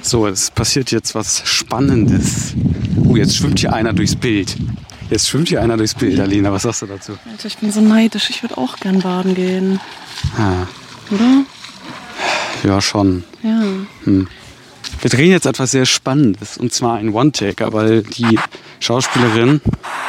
So, es passiert jetzt was Spannendes. Jetzt schwimmt hier einer durchs Bild. Alina. Was sagst du dazu? Alter, ich bin so neidisch. Ich würde auch gern baden gehen. Ah. Oder? Ja, schon. Ja. Wir drehen jetzt etwas sehr Spannendes. Und zwar ein One-Taker, weil die Schauspielerin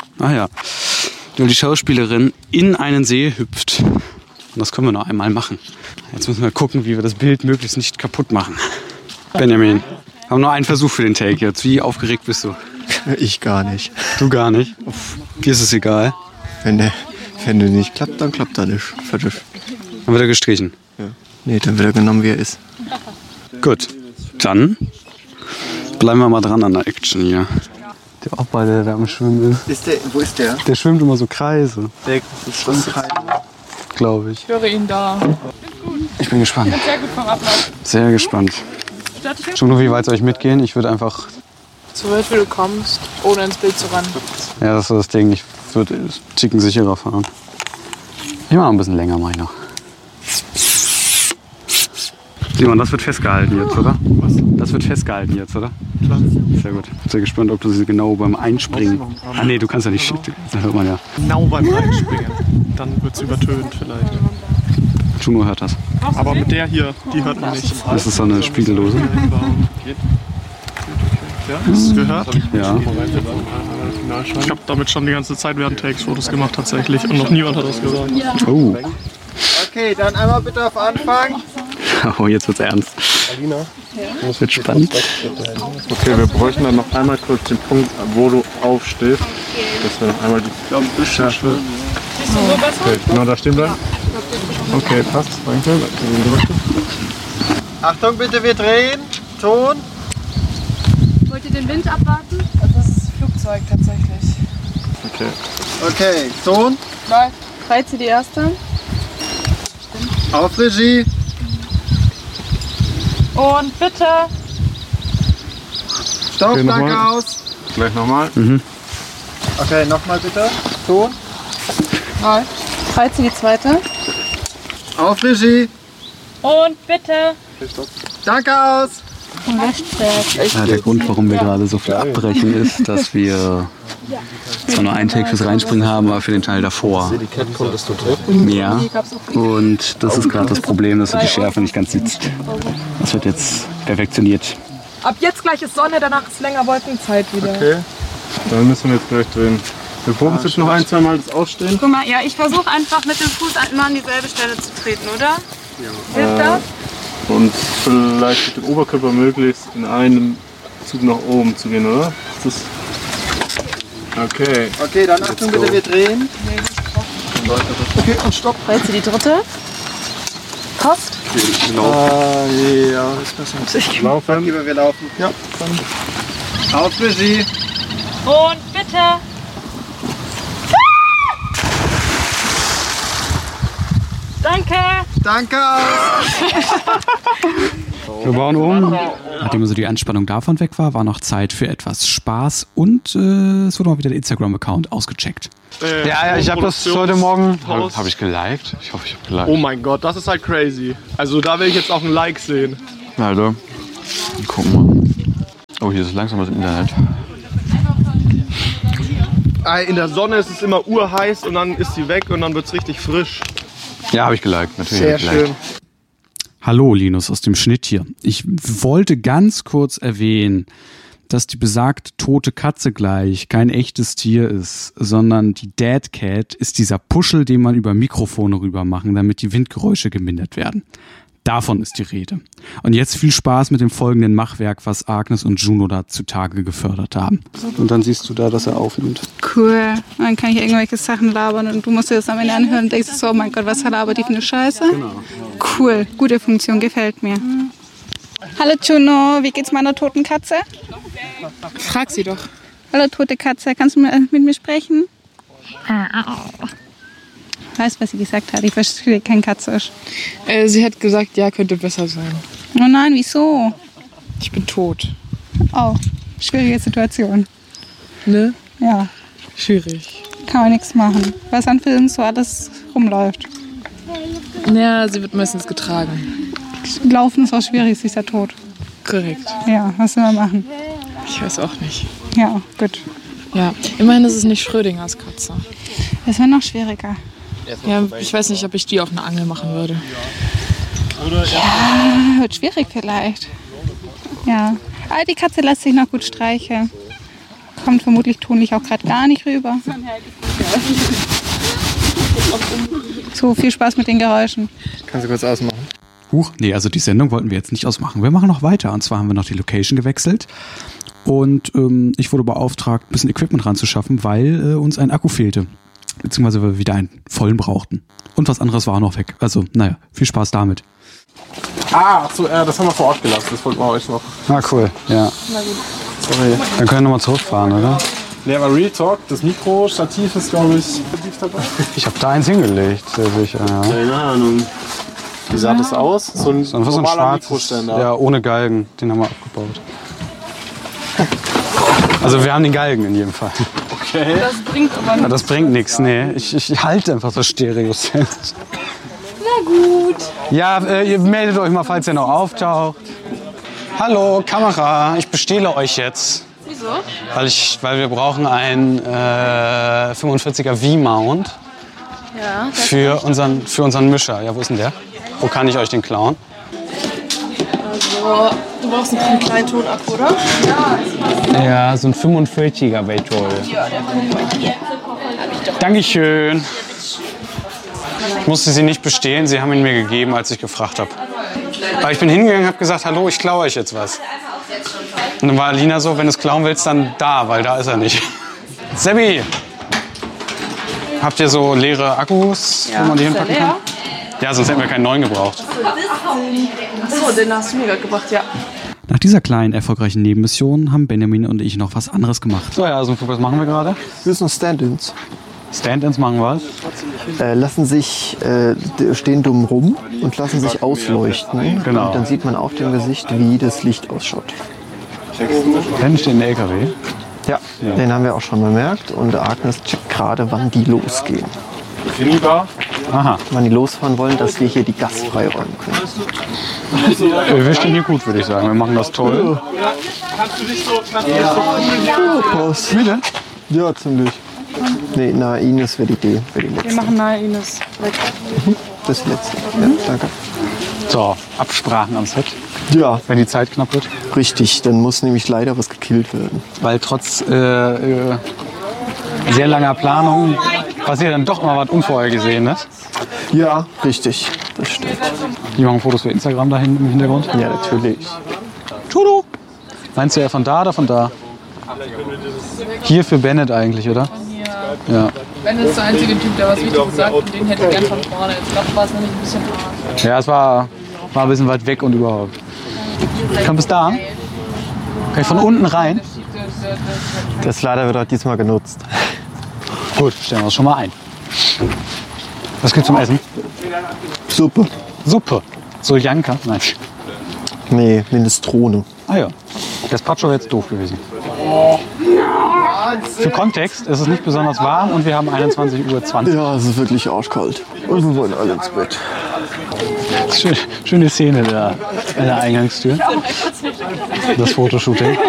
in einen See hüpft. Und das können wir noch einmal machen. Jetzt müssen wir gucken, wie wir das Bild möglichst nicht kaputt machen. Benjamin, wir haben nur einen Versuch für den Take jetzt. Wie aufgeregt bist du? Ich gar nicht. Du gar nicht? Dir ist es egal. Wenn der nicht klappt, dann klappt er nicht. Fertig. Dann wird er gestrichen. Ja. Nee, dann wird er genommen, wie er ist. Gut, dann bleiben wir mal dran an der Action hier. Der Opa, der da am Schwimmen ist. Wo ist der? Der schwimmt immer so Kreise. Der schwimmt glaube ich. Ich höre ihn da. Ich bin gespannt. Ich bin sehr gut vom Ablauf. Sehr gespannt. Juno, wie weit soll ich mitgehen? Ich würde einfach... So weit wie du kommst, ohne ins Bild zu rennen. Ja, das ist so das Ding. Ich würde einen Ticken sicherer fahren. Ich mache noch ein bisschen länger, mache ich noch. Simon, das wird festgehalten jetzt, oder? Was? Das wird festgehalten jetzt, oder? Klar. Sehr gut. Ich bin sehr gespannt, ob du sie genau beim Einspringen... Ah nee, du kannst ja nicht... Das hört man ja. Genau beim Einspringen. Dann wird es übertönt vielleicht. Juno hört das. Aber mit der hier, die hört man nicht. Das ist so eine Spiegellose. Ja, hast du es gehört? Ja. Ich habe damit schon die ganze Zeit während Takes Fotos gemacht tatsächlich und noch niemand hat das gesagt. Oh. Okay, dann einmal bitte auf Anfang. Oh, jetzt wird's ernst. Alina? Das wird spannend. Okay, wir bräuchten dann noch einmal kurz den Punkt, wo du aufstehst. Dass wir noch einmal die Schärfe. Okay, genau da stehen bleiben. Okay, passt. Danke. Achtung bitte, wir drehen. Ton. Wollt ihr den Wind abwarten? Das ist Flugzeug tatsächlich. Okay. Okay, Ton. Nein. Reize die erste. Auf Regie. Und bitte. Stopp, Okay, danke nochmal. aus. Gleich nochmal. Mhm. Okay, nochmal bitte. Ton. Nein. Reize die zweite. Auf Regie. Und bitte. Danke aus. Ja, der Grund, warum wir gerade so viel abbrechen, ist, dass wir zwar nur einen Take fürs Reinspringen haben, aber für den Teil davor mehr. Und das ist gerade das Problem, dass die Schärfe nicht ganz sitzt. Das wird jetzt perfektioniert. Ab jetzt gleich ist Sonne, danach ist länger Wolkenzeit wieder. Okay. Dann müssen wir jetzt gleich drehen. Wir proben jetzt noch ein, zwei Mal das Ausstehen. Guck mal, ja, ich versuche einfach mit dem Fuß immer an dieselbe Stelle zu treten, oder? Hilft das? Und vielleicht mit dem Oberkörper möglichst in einem Zug nach oben zu gehen, oder? Das ist okay. Okay, dann Achtung bitte, wir drehen. Okay, und stopp. Reize die dritte. Passt. Ja, ist besser. Laufen. Wir laufen. Ja, dann. Auf Regie. Und bitte. Danke. Danke aus. Wir bauen um. Nachdem also die Anspannung davon weg war, war noch Zeit für etwas Spaß und es wurde mal wieder der Instagram-Account ausgecheckt. Ja, Ich habe das heute Morgen. Habe ich geliked? Ich hoffe, ich habe geliked. Oh mein Gott, das ist halt crazy. Also da will ich jetzt auch ein Like sehen. Also, gucken wir. Oh, hier ist langsam das Internet. In der Sonne ist es immer urheiß und dann ist sie weg und dann wird es richtig frisch. Ja, habe ich geliked. Natürlich. Sehr schön. Hallo, Linus aus dem Schnitt hier. Ich wollte ganz kurz erwähnen, dass die besagte tote Katze gleich kein echtes Tier ist, sondern die Dead Cat ist dieser Puschel, den man über Mikrofone rüber machen, damit die Windgeräusche gemindert werden. Davon ist die Rede. Und jetzt viel Spaß mit dem folgenden Machwerk, was Agnes und Juno da zutage gefördert haben. Und dann siehst du da, dass er aufnimmt. Cool. Dann kann ich irgendwelche Sachen labern und du musst dir das am Ende anhören und denkst so, oh mein Gott, was labert die für eine Scheiße? Genau. Cool. Gute Funktion, gefällt mir. Hallo Juno, wie geht's meiner toten Katze? Frag sie doch. Hallo tote Katze, kannst du mit mir sprechen? Weißt du, was sie gesagt hat? Ich verstehe kein Katzisch. Sie hat gesagt, ja, könnte besser sein. Oh nein, wieso? Ich bin tot. Oh, schwierige Situation. Ne? Ja, Schwierig. kann man nichts machen. Was an Filmen so alles rumläuft. Ja, sie wird meistens getragen. Laufen ist auch schwierig, sie ist ja tot. Korrekt. Ja, was soll man machen? Ich weiß auch nicht. Ja, gut. Ja, immerhin ist es nicht Schrödingers Katze. Das wäre noch schwieriger. Ja, ich weiß nicht, ob ich die auf eine Angel machen würde. Ja, wird schwierig vielleicht. Ja. Aber die Katze lässt sich noch gut streicheln. Kommt vermutlich tonlich auch gerade gar nicht rüber. So, viel Spaß mit den Geräuschen. Kannst du kurz ausmachen? Huch, nee, also die Sendung wollten wir jetzt nicht ausmachen. Wir machen noch weiter. Und zwar haben wir noch die Location gewechselt. Und ich wurde beauftragt, ein bisschen Equipment ranzuschaffen, weil uns ein Akku fehlte. Beziehungsweise wir wieder einen vollen brauchten. Und was anderes war auch noch weg. Also, naja, viel Spaß damit. Ach so, das haben wir vor Ort gelassen. Das wollten wir euch noch. Na cool, ja. Sorry. Dann können wir nochmal zurückfahren, oder? Nee, aber Real Talk, das Mikro-Stativ ist, glaube ich, dabei. Ich habe da eins hingelegt, sehr sicher, ja. Keine Ahnung. Wie sah das aus? So ein So ein normaler schwarzes, Mikroständer. ja, ohne Galgen. Den haben wir abgebaut. Also wir haben den Galgen in jedem Fall. Okay. Das bringt aber Ja, das bringt nichts, nee. Ich halte einfach so Stereo-Set. Na gut. Ja, ihr meldet euch mal, falls ihr noch auftaucht. Hallo, Kamera, ich bestehle euch jetzt. Wieso? Weil wir brauchen einen 45er V-Mount Ja. für unseren Mischer. Ja, wo ist denn der? Wo kann ich euch den klauen? Also, du brauchst einen kleinen Tonakku, oder? Ja, so ein 45er wäre toll. Dankeschön. Ich musste sie nicht bestehlen, sie haben ihn mir gegeben, als ich gefragt habe. Aber ich bin hingegangen und habe gesagt, hallo, ich klaue euch jetzt was. Und dann war Alina so, wenn du es klauen willst, dann da, weil da ist er nicht. Sebi, habt ihr so leere Akkus, wo man die hinpacken kann? Ja, sonst hätten wir keinen neuen gebraucht. Achso, den hast du mir gerade gebracht, ja. Nach dieser kleinen, erfolgreichen Nebenmission haben Benjamin und ich noch was anderes gemacht. So, ja, also was machen wir gerade? Wir sind Stand-ins. Stand-ins machen wir. Lassen sich, stehen dumm rum und lassen sich ausleuchten. Genau. Und dann sieht man auf dem Gesicht, wie das Licht ausschaut. Hinten steht ein LKW. Ja, den haben wir auch schon bemerkt. Und Agnes checkt gerade, wann die losgehen. Aha. Wann die losfahren wollen, dass wir hier die Gas freiräumen können. Wir stehen hier gut, würde ich sagen. Wir machen das toll. Was? Wie denn? Ja, ziemlich. Nee, na, Ines wäre die Idee. Wir machen nahe Ines. Das letzte. Ja, danke. So, Absprachen am Set, Ja, wenn die Zeit knapp wird. richtig. Dann muss nämlich leider was gekillt werden. Weil trotz sehr langer Planung passiert dann doch mal was Unvorhergesehenes. Ja, richtig. Das stimmt. Die machen Fotos für Instagram da hinten im Hintergrund. Ja, natürlich. Tudu! Meinst du eher von da oder von da? Hier für Bennett eigentlich, oder? Ja. Ben ist der einzige Typ, der was Wichtiges sagt und den hätte ich gern von vorne. Jetzt glaube war es nämlich ein bisschen hart. Ja, es war ein bisschen weit weg und überhaupt. Kann bis da? Kann ich von unten rein? Das Lader wird auch diesmal genutzt. Gut, stellen wir uns schon mal ein. Was gibt's zum Essen? Suppe. Suppe. Soljanka? Nein. Nee, Minestrone. Ah ja. Das Pacho wäre jetzt doof gewesen. Für Kontext, es ist nicht besonders warm und wir haben 21:20 Uhr. Ja, es ist wirklich arschkalt. Und wir wollen alle ins Bett. Schöne Szene da an der Eingangstür. Das Fotoshooting.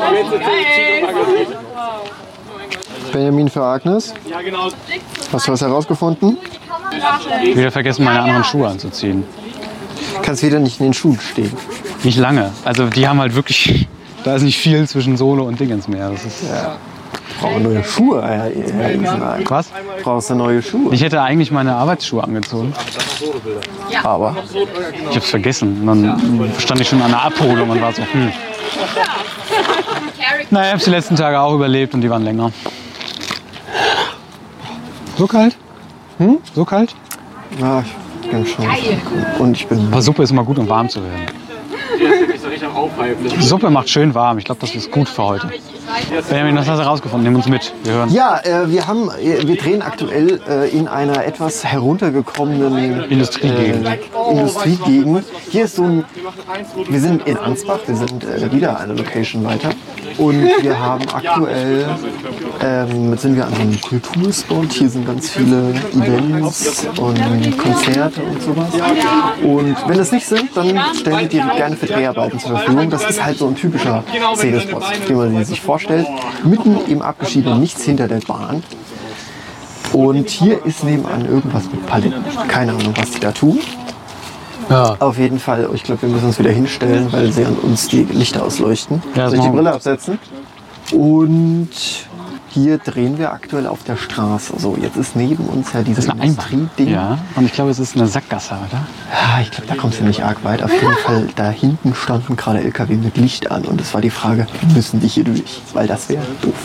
Benjamin für Agnes. Hast du was herausgefunden? Wieder vergessen, meine anderen Schuhe anzuziehen. Kannst wieder nicht in den Schuhen stehen. Nicht lange. Also die haben halt wirklich, da ist nicht viel zwischen Sohle und Dingens mehr. Das ist, Brauchen neue Schuhe, Herr Israel. was? Brauchst du neue Schuhe? Ich hätte eigentlich meine Arbeitsschuhe angezogen. Aber Ich hab's vergessen. Und dann stand ich schon an der Abholung und war so, Naja, ich hab's die letzten Tage auch überlebt und die waren länger. So kalt? So kalt? ja, ich bin schon. Und ich bin. Aber Suppe ist immer gut, um warm zu werden. Die Suppe macht schön warm. Ich glaube, das ist gut für heute. Benjamin, was hast du herausgefunden? Nimm uns mit. Wir hören. Ja, wir drehen aktuell in einer etwas heruntergekommenen Industriegegend. Hier ist so ein. Wir sind in Ansbach, wir sind wieder eine Location weiter. Und wir haben aktuell sind wir an einem Kulturspot. Hier sind ganz viele Events und Konzerte und sowas. Und wenn es nicht sind, dann stellen wir die gerne gerne für Dreharbeiten zur Verfügung. Das ist halt so ein typischer Szenespot, den man sich vorstellt. Mitten im Abgeschiedenen, nichts hinter der Bahn. Und hier ist nebenan irgendwas mit Paletten. Keine Ahnung, was die da tun. Ja. Auf jeden Fall, ich glaube, wir müssen uns wieder hinstellen, weil sie an uns die Lichter ausleuchten. Ja, soll ich die Brille absetzen? Und hier drehen wir aktuell auf der Straße. So, jetzt ist neben uns ja dieses Industrieding. Ja, und ich glaube, es ist eine Sackgasse, oder? Ja, ich glaube, da kommst du nicht arg weit. Auf jeden Fall, da hinten standen gerade LKW mit Licht an. Und es war die Frage, müssen die hier durch? Weil das wäre doof.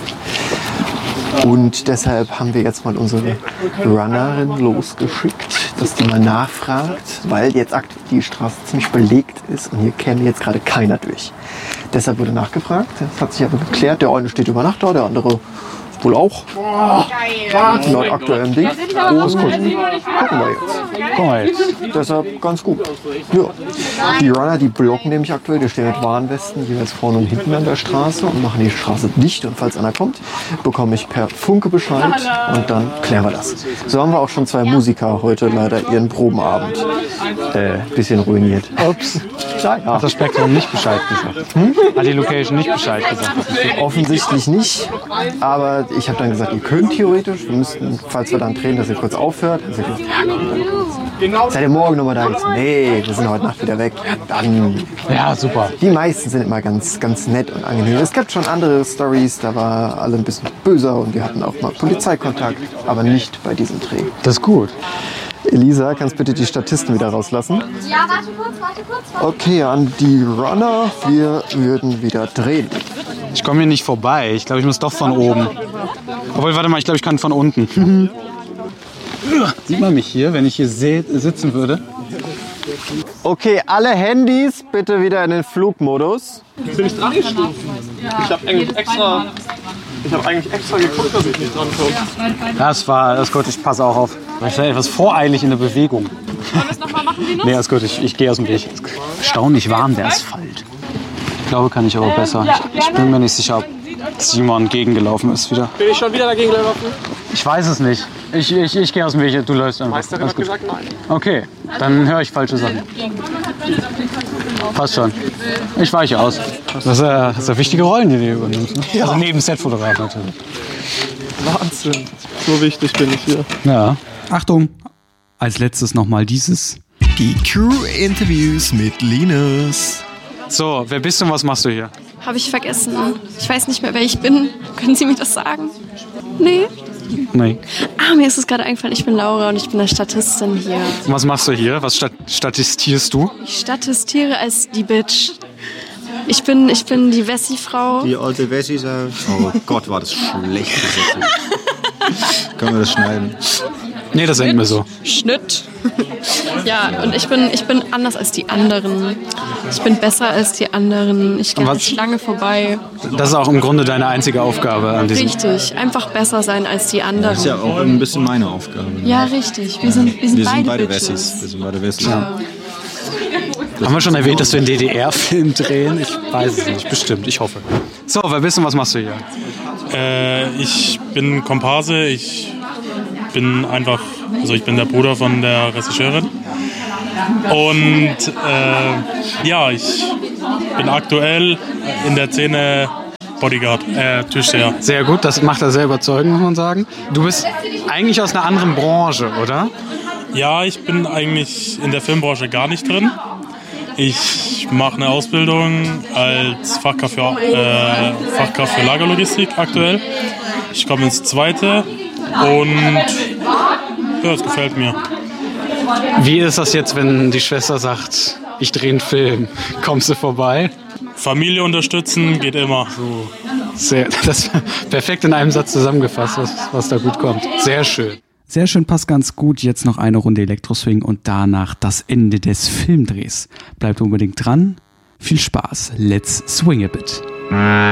Und deshalb haben wir jetzt mal unsere Runnerin losgeschickt, dass die mal nachfragt, weil jetzt aktuell die Straße ziemlich belegt ist und hier käme jetzt gerade keiner durch. Deshalb wurde nachgefragt, das hat sich aber geklärt, der eine steht über Nacht da, der andere wohl auch. Laut aktuellem Ding. Oh, ist gut. Gucken wir jetzt. Deshalb ganz gut. Ja. Die Runner, die blocken nämlich aktuell, die stehen mit Warnwesten jeweils vorne und hinten an der Straße und machen die Straße dicht. Und falls einer kommt, bekomme ich per Funke Bescheid und dann klären wir das. So haben wir auch schon 2 Musiker heute leider ihren Probenabend bisschen ruiniert. Ups. Hat das Spektrum nicht Bescheid gesagt? Hat die Location nicht Bescheid gesagt? Offensichtlich nicht, aber ich habe dann gesagt, ihr könnt theoretisch, wir müssten, falls wir dann drehen, dass ihr kurz aufhört. Dann gesagt, ja, komm, dann kurz. Seid ihr morgen nochmal da? Jetzt, nee, wir sind heute Nacht wieder weg. Ja, dann. Ja, super. Die meisten sind immer ganz, ganz nett und angenehm. Es gibt schon andere Stories, da war alle ein bisschen böser und wir hatten auch mal Polizeikontakt, aber nicht bei diesem Dreh. Das ist gut. Elisa, kannst bitte die Statisten wieder rauslassen? Ja, warte kurz. Okay, an die Runner, wir würden wieder drehen. Ich komme hier nicht vorbei. Ich glaube, ich muss doch von oben. Obwohl, warte mal, ich glaube, ich kann von unten. Sieht man mich hier, wenn ich hier sitzen würde? Okay, alle Handys bitte wieder in den Flugmodus. Bin ich dran gestoßen? Ich habe eigentlich extra geguckt, dass ich nicht dran komme. Das ist gut, ich passe auch auf. Ich bin etwas voreilig in der Bewegung. Wollen wir es nochmal machen, Linus? Nee, ist gut, ich gehe aus dem Weg. Erstaunlich warm, der Asphalt. Ich glaube, kann ich aber besser. Ich bin mir nicht sicher, ob Simon gegengelaufen ist wieder. Bin ich schon wieder dagegen gelaufen? Ich weiß es nicht. Ich gehe aus dem Weg, du läufst einfach. Meisterin hat gesagt nein. Okay, dann höre ich falsche Sachen. Passt schon. Ich weiche aus. Das ist wichtige Rollen, die du übernimmst. Ne? Ja. Also neben Setfotograf natürlich. Wahnsinn. So wichtig bin ich hier. Ja. Achtung, als letztes nochmal dieses. Die Crew-Interviews mit Linus. So, wer bist du und was machst du hier? Habe ich vergessen. Ich weiß nicht mehr, wer ich bin. Können Sie mir das sagen? Nee. Nee. Mir ist es gerade eingefallen, ich bin Laura und ich bin eine Statistin hier. Was machst du hier? Was statistierst du? Ich statistiere als die Bitch. Ich bin die Wessi-Frau. Die alte Wessi sagt, oh Gott, war das schlecht gesetzt. Können wir das schneiden? Nee, das enden wir so. Schnitt. Ja, und ich bin anders als die anderen. Ich bin besser als die anderen. Ich gehe nicht lange vorbei. Das ist auch im Grunde deine einzige Aufgabe an diesem. Richtig, einfach besser sein als die anderen. Das ist ja auch ein bisschen meine Aufgabe. Ja, richtig. Wir sind beide Wessis. Wir sind beide Wessis. Ja. Haben wir schon erwähnt, dass wir einen DDR-Film drehen? Ich weiß es nicht, bestimmt, ich hoffe. So, wer bist du, was machst du hier? Ich bin Komparse, ich bin der Bruder von der Regisseurin. Und ich bin aktuell in der Szene Bodyguard, Türsteher. Sehr gut, das macht er sehr überzeugend, muss man sagen. Du bist eigentlich aus einer anderen Branche, oder? Ja, ich bin eigentlich in der Filmbranche gar nicht drin. Ich mache eine Ausbildung als Fachkraft für Lagerlogistik aktuell. Ich komme ins 2. und ja, es gefällt mir. Wie ist das jetzt, wenn die Schwester sagt, ich drehe einen Film? Kommst du vorbei? Familie unterstützen geht immer. So. Das ist perfekt in einem Satz zusammengefasst, was da gut kommt. Sehr schön. Sehr schön, passt ganz gut. Jetzt noch eine Runde Elektroswing und danach das Ende des Filmdrehs. Bleibt unbedingt dran. Viel Spaß. Let's swing a bit.